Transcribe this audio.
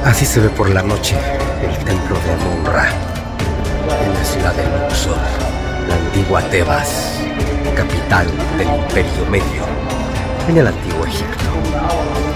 Así se ve por la noche el templo de Amon-Ra, en la ciudad de Luxor, la antigua Tebas, capital del Imperio Medio, en el antiguo Egipto.